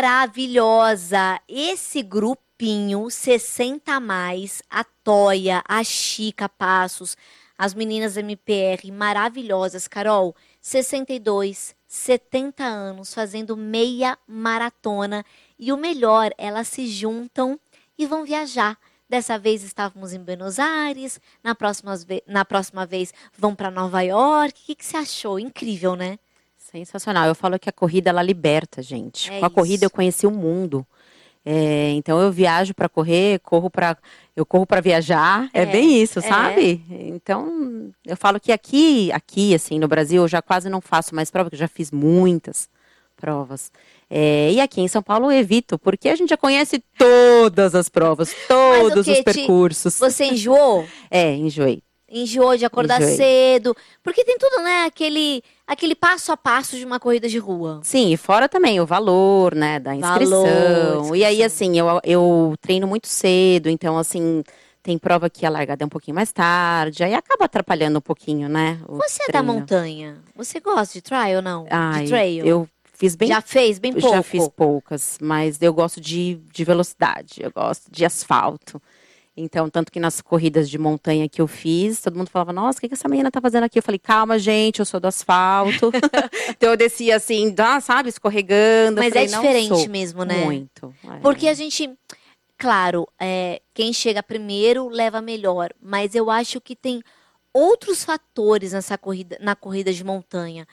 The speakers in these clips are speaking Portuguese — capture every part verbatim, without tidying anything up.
Maravilhosa! Esse grupinho sessenta a mais, a Toia, a Chica Passos, as meninas M P R maravilhosas, Carol, sessenta e dois, setenta anos, fazendo meia maratona. E o melhor, elas se juntam e vão viajar. Dessa vez estávamos em Buenos Aires, na próxima, na próxima vez vão para Nova York. O que, que você achou? Incrível, né? Sensacional. Eu falo que a corrida, ela liberta, gente. É Com a corrida isso. eu conheci o mundo. É, então eu viajo para correr, corro para eu corro para viajar. É, É, bem isso, é. sabe? Então eu falo que aqui, aqui assim no Brasil, eu já quase não faço mais prova, porque eu já fiz muitas provas. É, e aqui em São Paulo eu evito, porque a gente já conhece todas as provas, Mas o todos os que te... percursos. Você enjoou? É, enjoei, Enjoou de acordar enjoei. cedo? Porque tem tudo, né? Aquele, aquele passo a passo de uma corrida de rua. Sim, e fora também o valor, né, da Valor, inscrição. E aí, inscrição. assim, eu, eu treino muito cedo, então, assim, tem prova que a largada é um pouquinho mais tarde, aí acaba atrapalhando um pouquinho, né, o Você é da treino. montanha? Você gosta de trail ou não? De Ai, trail? eu fiz bem, Já fez bem já fiz pouco? poucas, mas eu gosto de, de velocidade, eu gosto de asfalto. Então, tanto que nas corridas de montanha que eu fiz, todo mundo falava, nossa, o que, que essa menina tá fazendo aqui? Eu falei, calma, gente, eu sou do asfalto. Então, eu descia assim, dá, sabe, escorregando. Eu Mas é falei, não diferente sou. mesmo, né? Muito. Porque a É. gente, claro, é, quem chega primeiro leva melhor. Mas eu acho que tem outros fatores nessa corrida, na corrida de montanha.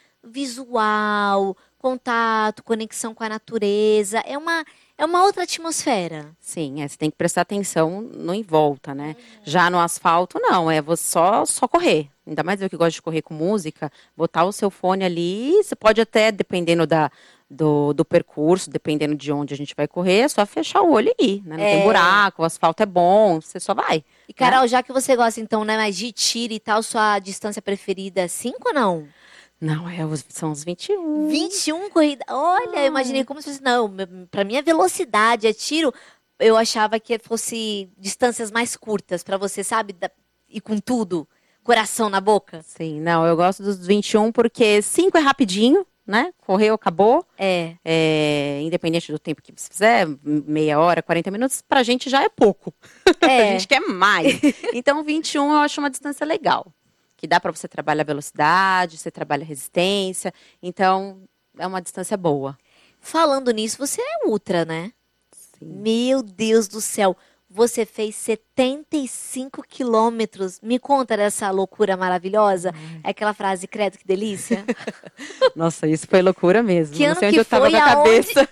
Visual, contato, conexão com a natureza. É uma, é uma outra atmosfera. Sim, é, você tem que prestar atenção no em volta, né? Já no asfalto, não, é você só, só correr. Ainda mais eu que gosto de correr com música, botar o seu fone ali, você pode até, dependendo da, do, do percurso, dependendo de onde a gente vai correr, é só fechar o olho e ir, né? Não tem É, buraco, o asfalto é bom, você só vai, e né? Carol, já que você gosta então, né, mais de tiro e tal, sua distância preferida é cinco ou não? Não, é, os- são os vinte e um. vinte e um corridas. Olha, eu imaginei como se fosse, não, me- pra mim é velocidade, é tiro. Eu achava que fosse distâncias mais curtas pra você, sabe? Da- e com tudo, coração na boca. Sim, não, eu gosto dos vinte e um porque cinco é rapidinho, né? Correu, acabou. É, É, independente do tempo que você fizer, meia hora, quarenta minutos, pra gente já é pouco. A é. gente quer mais. Então, vinte e um eu acho uma distância legal. Que dá para você trabalhar velocidade, você trabalha resistência. Então, é uma distância boa. Falando nisso, você é ultra, né? Sim. Meu Deus do céu. Você fez setenta e cinco quilômetros. Me conta dessa loucura maravilhosa. É aquela frase, credo, que delícia. Nossa, isso foi loucura mesmo. Que Não ano sei onde que eu tava foi, com a aonde, cabeça.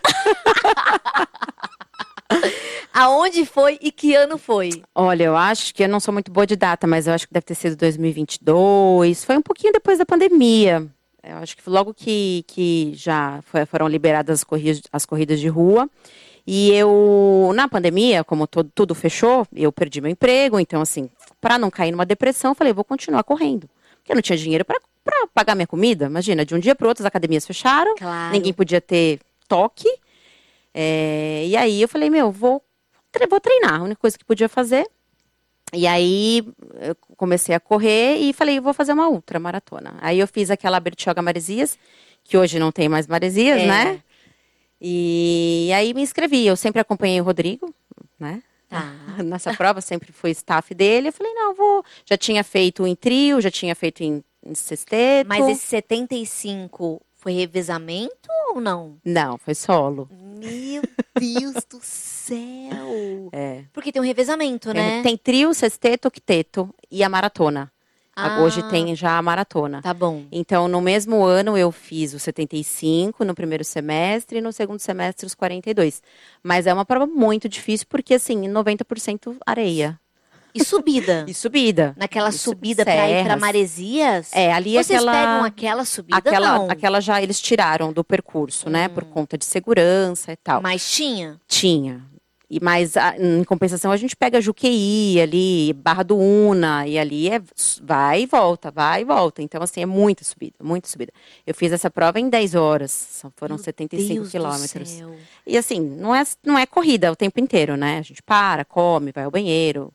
aonde foi e que ano foi? Olha, eu acho que eu não sou muito boa de data, mas eu acho que deve ter sido dois mil e vinte e dois. Foi um pouquinho depois da pandemia. Eu acho que logo que, que já foi- foram liberadas as corridas, as corridas de rua. E eu, na pandemia, como todo, tudo fechou, eu perdi meu emprego. Então, assim, para não cair numa depressão, eu falei, vou continuar correndo. Porque eu não tinha dinheiro para pagar minha comida. Imagina, de um dia para outro as academias fecharam, ninguém Claro. podia ter toque. É, e aí eu falei, meu, vou, tre- vou treinar. A única coisa que podia fazer. E aí eu comecei a correr e falei, vou fazer uma ultra maratona. Aí eu fiz aquela Bertioga Maresias, que hoje não tem mais Maresias, né? É, E aí me inscrevi. Eu sempre acompanhei o Rodrigo, né? tá. Nessa prova, sempre fui staff dele. Eu falei, não, vou. Já tinha feito em trio, já tinha feito em, em Mas sexteto. esse setenta e cinco foi revezamento ou não? Não, foi solo. Meu Deus do céu! É. Porque tem um revezamento, Tem, né? tem trio, sexteto, octeto e a maratona. A- Hoje Ah, tem já a maratona. tá bom. Então, no mesmo ano, eu fiz os setenta e cinco no primeiro semestre e no segundo semestre os quarenta e dois. Mas é uma prova muito difícil porque, assim, noventa por cento areia. E subida? E subida. Naquela E sub- subida pra ir pra serras. Maresias? É, ali Vocês pegam aquela, aquela subida? aquela, Não. aquela já eles tiraram do percurso, né? Por conta de segurança e tal. Mas tinha? Tinha. E, mas, a- em compensação, a gente pega Juqueí ali, Barra do Una, e ali é vai e volta, vai e volta. Então, assim, é muita subida, muita subida. Eu fiz essa prova em dez horas, são- foram Meu setenta e cinco Deus do quilômetros. céu. E, assim, não é, não é corrida o tempo inteiro, né? A gente para, come, vai ao banheiro.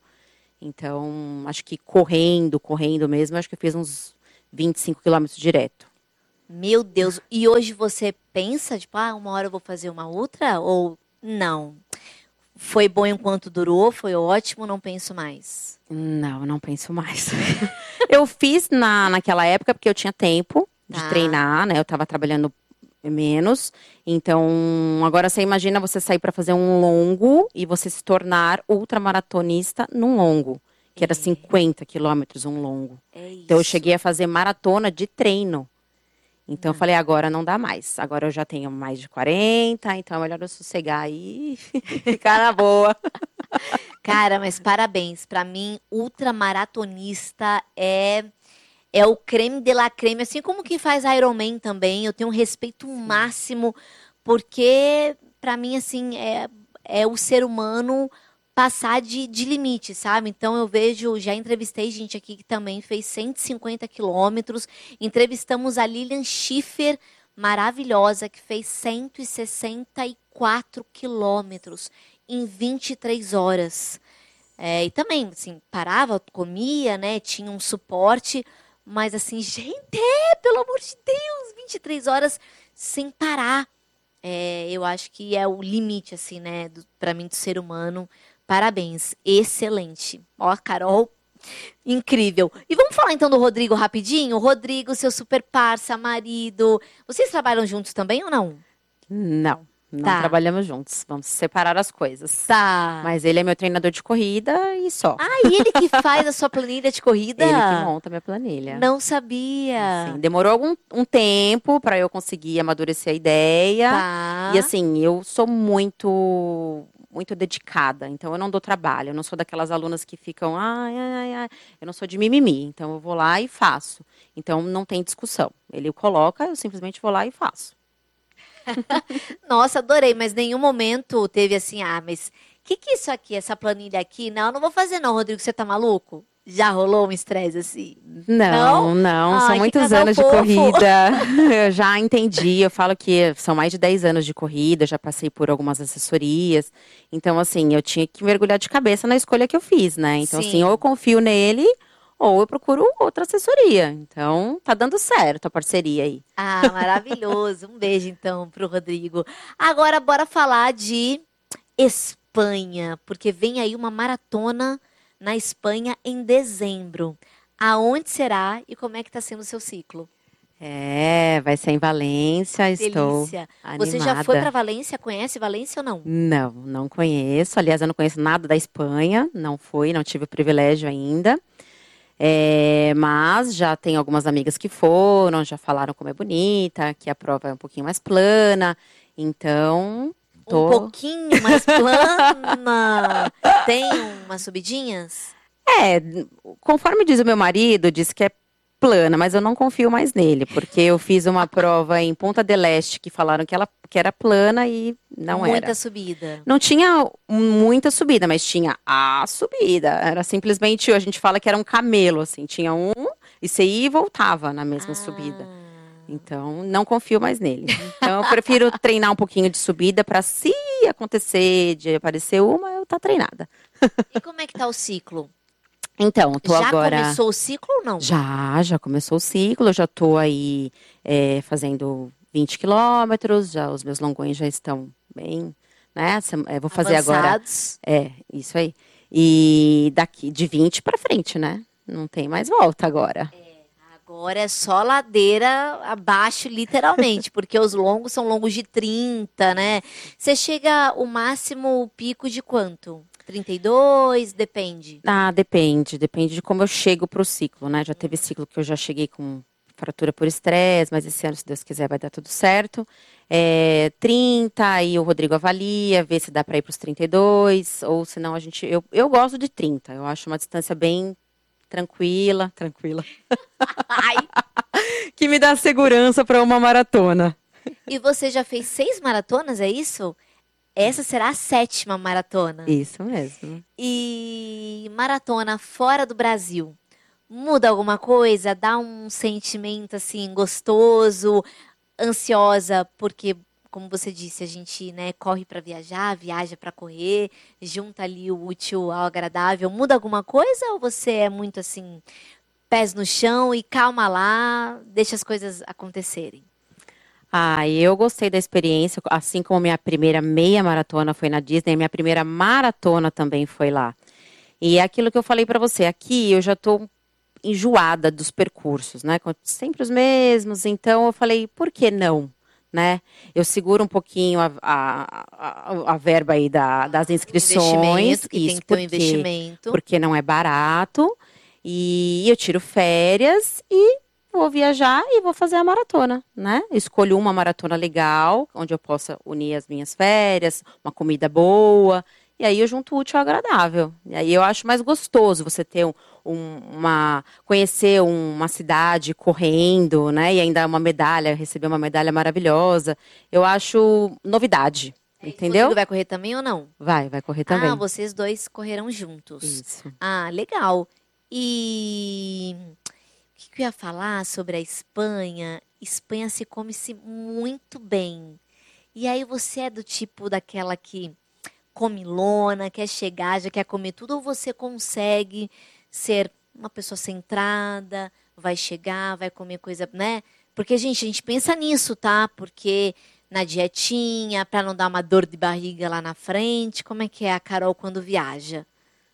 Então, acho que correndo, correndo mesmo, acho que eu fiz uns vinte e cinco quilômetros direto. Meu Deus. E hoje você pensa, tipo, ah, uma hora eu vou fazer uma outra? Ou não? Foi bom enquanto durou, foi ótimo, não penso mais. Não, não penso mais. Eu fiz na, naquela época porque eu tinha tempo de Tá. treinar, né? Eu tava trabalhando menos. Então, agora você imagina você sair para fazer um longo e você se tornar ultramaratonista num longo, que era É. cinquenta quilômetros um longo. É isso. Então, eu cheguei a fazer maratona de treino. Então, Não. eu falei, agora não dá mais. Agora eu já tenho mais de quarenta, então é melhor eu sossegar aí e ficar na boa. Cara, mas parabéns. Pra mim, ultramaratonista é é o creme de la creme, assim como quem faz Ironman também. Eu tenho um respeito máximo, porque pra mim, assim, é, é o ser humano passar de, de limite, sabe? Então eu vejo, já entrevistei gente aqui que também fez cento e cinquenta quilômetros. Entrevistamos a Lilian Schiffer, maravilhosa, que fez cento e sessenta e quatro quilômetros em vinte e três horas. É, e também, assim, parava, comia, né? Tinha um suporte, mas assim, gente, é, pelo amor de Deus, vinte e três horas sem parar. É, eu acho que é o limite, assim, né, do, pra mim, do ser humano. Parabéns, excelente. Ó, Carol, incrível. E vamos falar então do Rodrigo rapidinho? Rodrigo, seu super parça, marido. Vocês trabalham juntos também ou não? Não, não Tá, trabalhamos juntos. Vamos separar as coisas. tá. Mas ele é meu treinador de corrida e só. Ah, e ele que faz a sua planilha de corrida? Ele que monta minha planilha. Não Assim, sabia. demorou algum um tempo para eu conseguir amadurecer a ideia. Tá. E assim, eu sou muito muito dedicada, então eu não dou trabalho. Eu não sou daquelas alunas que ficam, ai, ai, ai. Eu não sou de mimimi, então eu vou lá e faço. Então não tem discussão. Ele coloca, eu simplesmente vou lá e faço. Nossa, adorei, mas nenhum momento teve assim, ah, mas o que que é isso aqui, essa planilha aqui? Não, eu não vou fazer não, Rodrigo, você tá maluco? Já rolou um estresse assim? Não, Não? não, são Ai, que muitos casal anos de fofo. corrida. Eu já entendi, eu falo que são mais de dez anos de corrida, já passei por algumas assessorias. Então, assim, eu tinha que mergulhar de cabeça na escolha que eu fiz, né? Então, assim, ou eu Sim. confio nele, ou eu procuro outra assessoria. Então, tá dando certo a parceria aí. Ah, maravilhoso. Um beijo então pro Rodrigo. Agora bora falar de Espanha, porque vem aí uma maratona na Espanha em dezembro. Aonde será e como é que tá sendo o seu ciclo? É, vai ser em Valência, estou Delícia. Você já foi para animada. Valência? Conhece Valência ou não? Não, não conheço. Aliás, eu não conheço nada da Espanha. Não fui, não tive o privilégio ainda. É, mas já tem algumas amigas que foram, já falaram como é bonita, que a prova é um pouquinho mais plana. Então, Um tô. pouquinho mais plana. Tem umas subidinhas? É, conforme diz o meu marido, diz que é plana, mas eu não confio mais nele, porque eu fiz uma prova em Punta del Este que falaram que ela que era plana e não Muita era. subida. Não tinha muita subida, mas tinha a subida. Era simplesmente, a gente fala que era um camelo, assim. Tinha um e você ia e voltava na mesma subida. Ah. Então, não confio mais nele. Então, eu prefiro treinar um pouquinho de subida para se acontecer de aparecer uma, eu tá treinada. E como é que tá o ciclo? Então, tô Já agora. começou o ciclo ou não? Já, já começou o ciclo, eu já tô aí é, fazendo vinte quilômetros, já os meus longões já estão bem, né? Sem- é, vou fazer agora. Avançados. É, isso aí. E daqui de vinte para frente, né? Não tem mais volta agora. Agora é só ladeira abaixo, literalmente, porque os longos são longos de trinta, né? Você chega o máximo o pico de quanto? trinta e dois? Depende. Ah, depende, depende de como eu chego pro ciclo, né? Já teve ciclo que eu já cheguei com fratura por estresse, mas esse ano, se Deus quiser, vai dar tudo certo. É, trinta, aí o Rodrigo avalia, vê se dá para ir para os trinta e dois, ou senão a gente. Eu, eu gosto de trinta, eu acho uma distância bem tranquila, tranquila, Ai! que me dá segurança para uma maratona. E você já fez seis maratonas, é isso? Essa será a sétima maratona. Isso mesmo. E maratona fora do Brasil. Muda alguma coisa? Dá um sentimento assim gostoso, ansiosa, porque como você disse, a gente, né, corre para viajar, viaja para correr, junta ali o útil ao agradável. Muda alguma coisa ou você é muito assim pés no chão e calma lá, deixa as coisas acontecerem? Ah, eu gostei da experiência, assim como minha primeira meia maratona foi na Disney, minha primeira maratona também foi lá. E é aquilo que eu falei para você, aqui eu já estou enjoada dos percursos, né? Sempre os mesmos, então eu falei, por que não? Né? Eu seguro um pouquinho a, a, a, a verba aí da, das inscrições, Investimento, que tem isso que ter um porque, investimento. porque não é barato, e eu tiro férias e vou viajar e vou fazer a maratona, né? Escolho uma maratona legal, onde eu possa unir as minhas férias, uma comida boa, e aí eu junto o útil ao agradável. E aí eu acho mais gostoso você ter um, um, uma conhecer uma cidade correndo, né? E ainda uma medalha, receber uma medalha maravilhosa. Eu acho novidade, É, e Rodrigo entendeu? vai correr também ou não? Vai, vai correr Ah, também. vocês dois correram juntos. Isso. Ah, legal. E o que que eu ia falar sobre a Espanha? Espanha se come-se muito bem. E aí você é do tipo daquela que come lona, quer chegar, já quer comer tudo, ou você consegue ser uma pessoa centrada, vai chegar, vai comer coisa, né? Porque, gente, a gente pensa nisso, tá? Porque na dietinha, pra não dar uma dor de barriga lá na frente, como é que é a Carol quando viaja?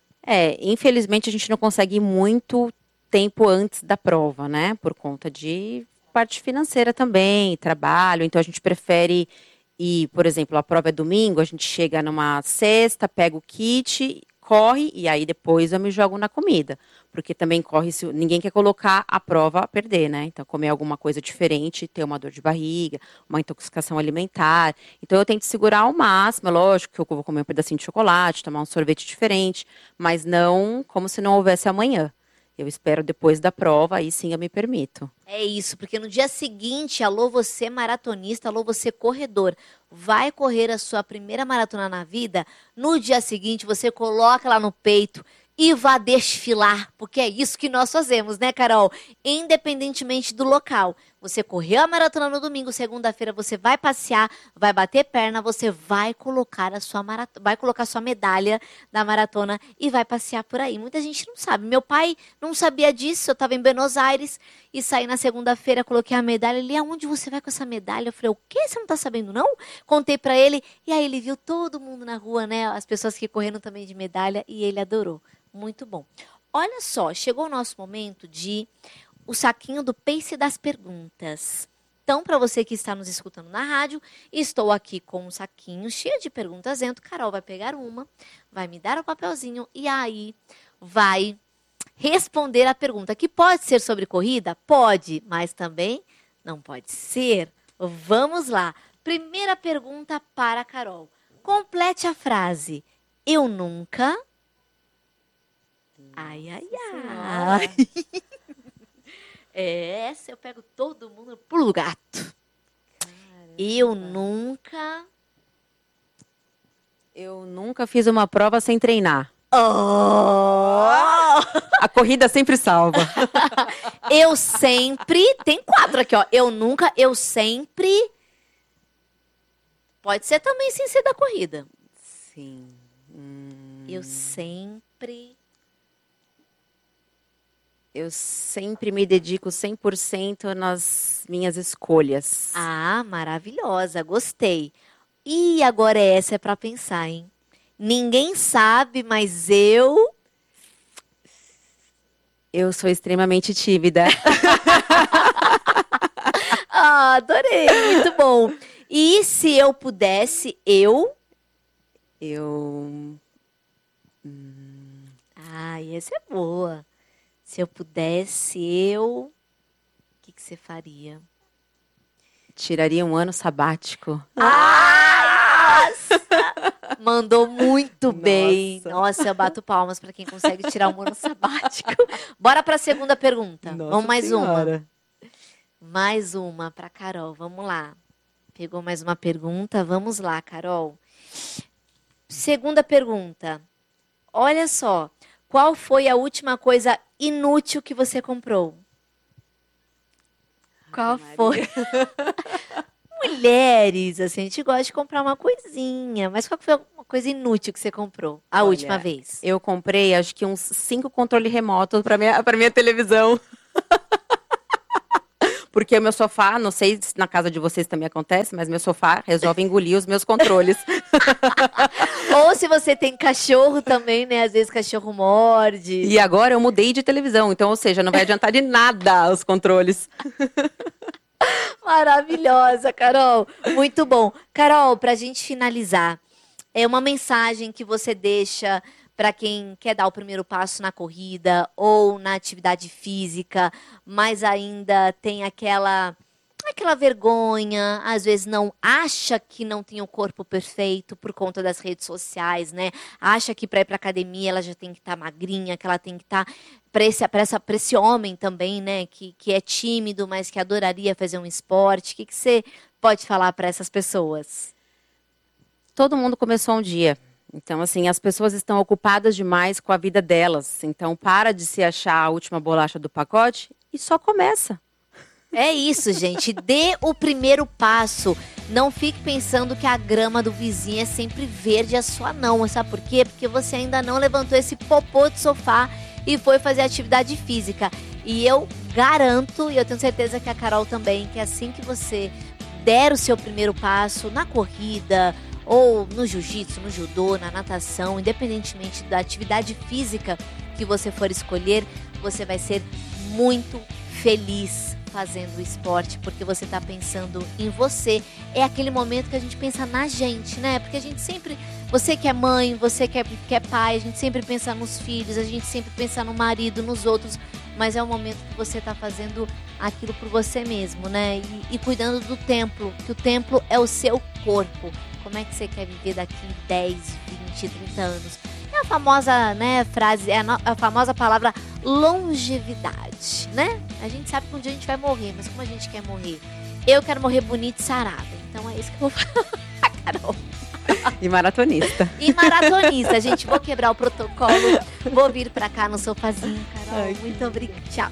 É, infelizmente a gente não consegue ir muito tempo antes da prova, né? Por conta de parte financeira também, trabalho. Então a gente prefere ir, por exemplo, a prova é domingo, a gente chega numa sexta, pega o kit, corre e aí depois eu me jogo na comida. Porque também corre, se ninguém quer colocar a prova a perder, né? Então comer alguma coisa diferente, ter uma dor de barriga, uma intoxicação alimentar. Então eu tento segurar ao máximo, é lógico que eu vou comer um pedacinho de chocolate, tomar um sorvete diferente, mas não como se não houvesse amanhã. Eu espero depois da prova, aí sim eu me permito. É isso, porque no dia seguinte, alô você maratonista, alô você corredor, vai correr a sua primeira maratona na vida, no dia seguinte você coloca lá no peito e vá desfilar, porque é isso que nós fazemos, né, Carol? Independentemente do local. Você correu a maratona no domingo, segunda-feira você vai passear, vai bater perna, você vai colocar a sua maratona, vai colocar a sua medalha da maratona e vai passear por aí. Muita gente não sabe. Meu pai não sabia disso, eu estava em Buenos Aires e saí na segunda-feira, coloquei a medalha. Ele, aonde você vai com essa medalha? Eu falei, o quê? Você não tá sabendo, não? Contei pra ele, e aí ele viu todo mundo na rua, né? As pessoas que correram também de medalha, e ele adorou. Muito bom. Olha só, chegou o nosso momento de o saquinho do Pace das perguntas. Então, para você que está nos escutando na rádio, estou aqui com um saquinho cheio de perguntas dentro. Carol vai pegar uma, vai me dar o papelzinho e aí vai responder a pergunta, que pode ser sobre corrida? Pode, mas também não pode ser. Vamos lá. Primeira pergunta para a Carol. Complete a frase. Eu nunca. Ai, ai, ai. É, essa eu pego todo mundo pro gato. Eu nunca. Eu nunca fiz uma prova sem treinar. Oh! A corrida sempre salva. Eu sempre. Tem quatro aqui, ó. Eu nunca, eu sempre. Pode ser também sem ser da corrida. Sim. Hum, Eu sempre. eu sempre me dedico cem por cento nas minhas escolhas. Ah, maravilhosa, gostei. E agora essa é pra pensar, hein? Ninguém sabe, mas eu. Eu sou extremamente tímida. Ah, adorei, muito bom. E se eu pudesse, eu. Eu Ah, essa é boa. Se eu pudesse, eu. O que, que você faria? tiraria um ano sabático. Ai, nossa! Mandou muito bem. Nossa. Nossa, eu bato palmas para quem consegue tirar um ano sabático. Bora para a segunda pergunta. Nossa Vamos mais Senhora. uma. Mais uma para Carol. Vamos lá. Pegou mais uma pergunta? Vamos lá, Carol. Segunda pergunta. Olha só. Qual foi a última coisa inútil que você comprou? Qual foi? Mulheres, assim, a gente gosta de comprar uma coisinha. Mas qual foi uma coisa inútil que você comprou a Olha, última vez? Eu comprei, acho que uns cinco controles remotos para minha, para minha televisão. Porque o meu sofá, não sei se na casa de vocês também acontece, mas meu sofá resolve engolir os meus controles. Ou se você tem cachorro também, né? Às vezes cachorro morde. E agora eu mudei de televisão, então, ou seja, não vai adiantar de nada os controles. Maravilhosa, Carol. Muito bom. Carol, pra gente finalizar, é uma mensagem que você deixa para quem quer dar o primeiro passo na corrida ou na atividade física, mas ainda tem aquela aquela vergonha, às vezes não acha que não tem o corpo perfeito por conta das redes sociais, né? Acha que para ir para academia ela já tem que estar tá magrinha, que ela tem que estar tá para esse, pra essa, pra esse homem também, né? Que, que é tímido, mas que adoraria fazer um esporte. O que, que você pode falar para essas pessoas? Todo mundo começou um dia. Então, assim, as pessoas estão ocupadas demais com a vida delas. Então, para de se achar a última bolacha do pacote e só começa. É isso, gente. Dê o primeiro passo. Não fique pensando que a grama do vizinho é sempre verde, a sua não. Sabe por quê? Porque você ainda não levantou esse popô de sofá e foi fazer atividade física. E eu garanto, e eu tenho certeza que a Carol também, que assim que você der o seu primeiro passo na corrida, ou no jiu-jitsu, no judô, na natação, independentemente da atividade física que você for escolher, você vai ser muito feliz fazendo o esporte, porque você está pensando em você. É aquele momento que a gente pensa na gente, né? Porque a gente sempre, você que é mãe, você que é, que é pai, a gente sempre pensa nos filhos, a gente sempre pensa no marido, nos outros, mas é o momento que você está fazendo aquilo por você mesmo, né? E, e cuidando do templo, que o templo é o seu corpo. Como é que você quer viver daqui dez, vinte, trinta anos? É a famosa, né, frase, é a, no, a famosa palavra longevidade, né? A gente sabe que um dia a gente vai morrer, mas como a gente quer morrer? Eu quero morrer bonita e sarada. Então é isso que eu vou falar, Carol. E maratonista. E maratonista, gente. Vou quebrar o protocolo. Vou vir pra cá no sofazinho, Carol. Ai, muito obrigada. Tchau.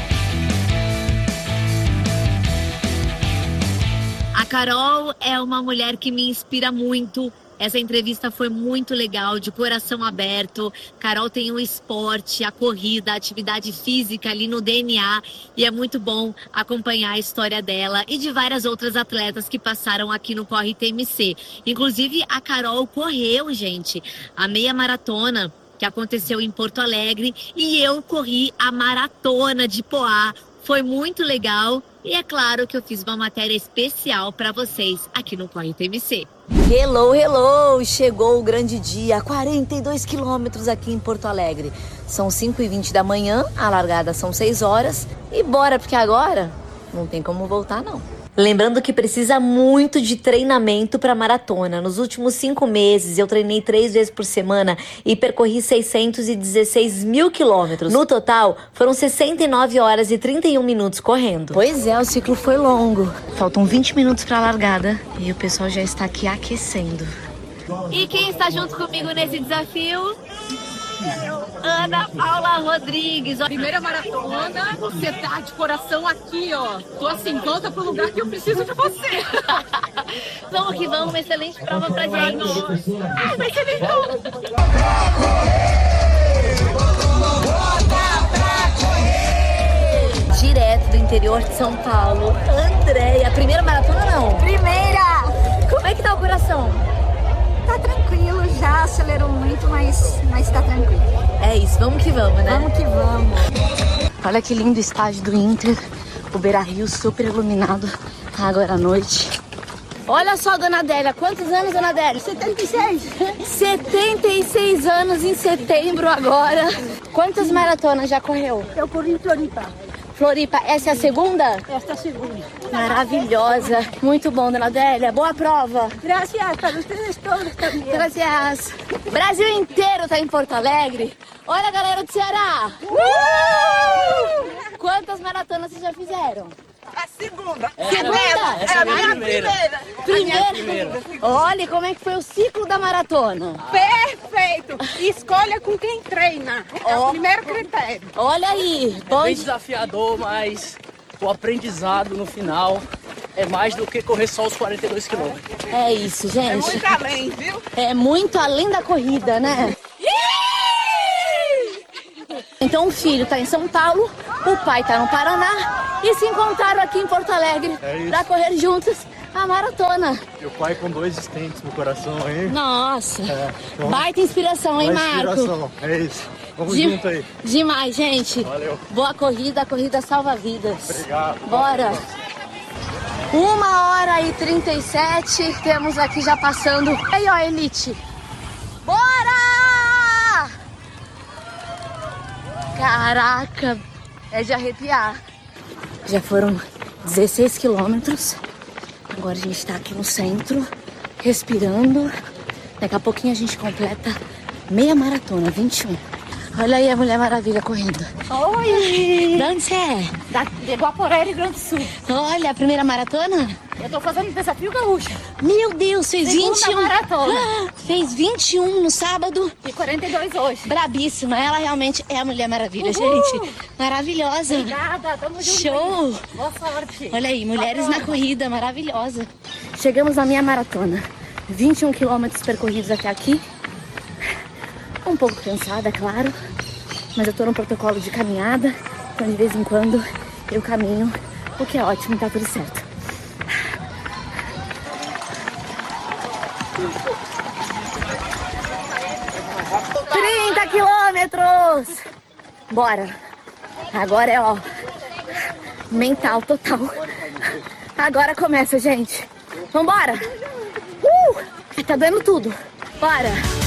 A Carol é uma mulher que me inspira muito. Essa entrevista foi muito legal, de coração aberto. Carol tem o esporte, a corrida, a atividade física ali no D N A. E é muito bom acompanhar a história dela e de várias outras atletas que passaram aqui no Corre T M C. Inclusive, a Carol correu, gente, a meia maratona que aconteceu em Porto Alegre. E eu corri a maratona de Poá. Foi muito legal. E é claro que eu fiz uma matéria especial para vocês aqui no Corre T M C. Hello, hello! Chegou o grande dia, quarenta e dois quilômetros aqui em Porto Alegre. São cinco e vinte da manhã, a largada são seis horas. E bora, porque agora não tem como voltar, não. Lembrando que precisa muito de treinamento para maratona. Nos últimos cinco meses, eu treinei três vezes por semana e percorri seiscentos e dezesseis mil quilômetros. No total, foram sessenta e nove horas e trinta e um minutos correndo. Pois é, o ciclo foi longo. Faltam vinte minutos para a largada e o pessoal já está aqui aquecendo. E quem está junto comigo nesse desafio? Ana Paula Rodrigues. Primeira maratona, você tá de coração aqui, ó. Tô assim, volta pro lugar que eu preciso de você. Vamos que vamos, uma excelente prova pra gente. Ai, vai ser legal. Direto do interior de São Paulo, Andréia. Primeira maratona não? Primeira! Como é que tá o coração? Tá tranquilo, já acelerou muito, mas, mas tá tranquilo. É isso, vamos que vamos, né? Vamos que vamos. Olha que lindo estádio do Inter, o Beira-Rio super iluminado agora à noite. Olha só, dona Adélia, quantos anos, dona Adélia? setenta e seis. setenta e seis anos em setembro agora. Quantas maratonas já correu? Eu corri em Floripa. Floripa, essa é a segunda? Esta é a segunda. Maravilhosa. Muito bom, dona Adélia. Boa prova. Graças para vocês todos também. Graças. Brasil inteiro tá em Porto Alegre. Olha, galera do Ceará. Uh! Quantas maratonas vocês já fizeram? A segunda. Segunda? É a minha primeira. Primeira. primeira. Olha, como é que foi o ciclo da maratona? Perfeito. Escolha com quem treina. É oh. o primeiro critério. Olha aí. É bem desafiador, mas o aprendizado no final é mais do que correr só os quarenta e dois quilômetros. É isso, gente. É muito além, viu? É muito além da corrida, né? Então o filho tá em São Paulo, o pai tá no Paraná e se encontraram aqui em Porto Alegre É pra correr juntos a maratona. Meu pai com dois estentes no coração aí. Nossa, É, então, baita inspiração, hein, uma Marco? inspiração, é isso. Vamos De- junto aí. Demais, gente. Valeu. Boa corrida, a corrida salva vidas. Obrigado. Bora. Uma hora e trinta e sete, temos aqui já passando. Aí, ó, Elite. Bora! Caraca, é de arrepiar. Já foram dezesseis quilômetros. Agora a gente tá aqui no centro, respirando. Daqui a pouquinho a gente completa meia maratona, vinte e um. Olha aí a Mulher Maravilha correndo. Oi! De onde você é? Da, de Guaporé, Rio Grande do Sul. Olha, a primeira maratona? Eu tô fazendo desafio gaúcho. Meu Deus, fez Segunda vinte e um. maratona. Ah, fez vinte e um no sábado. E quarenta e dois hoje. Brabíssima, ela realmente é a Mulher Maravilha, Uhul. gente. Maravilhosa. Obrigada, tamo junto. Show. Boa sorte. Olha aí, mulheres na corrida, maravilhosa. Chegamos na minha maratona. vinte e um quilômetros percorridos até aqui. Um pouco cansada, claro. Mas eu tô no protocolo de caminhada. Então, de vez em quando, eu caminho. O que é ótimo, tá tudo certo. trinta quilômetros! Bora! Agora é, ó, mental total. Agora começa, gente. Vambora! Uh! Tá dando tudo. Bora!